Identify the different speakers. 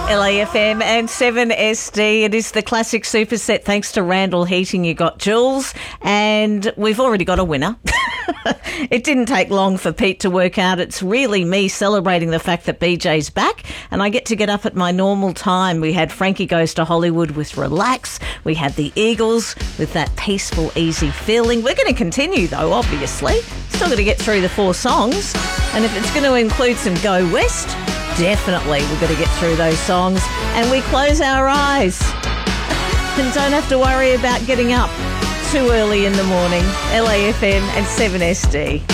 Speaker 1: LAFM and 7SD. It is the classic superset. Thanks to Randall Heating, you got Jules, and we've already got a winner. It didn't take long for Pete to work out. It's really me celebrating the fact that BJ's back and I get to get up at my normal time. We had Frankie Goes to Hollywood with Relax. We had the Eagles with that peaceful, easy feeling. We're going to continue though, obviously. Still got to get through the 4 songs. And if it's going to include some Go West, definitely we've got to get through those songs. And we close our eyes and don't have to worry about getting up too early in the morning. LAFM and 7SD.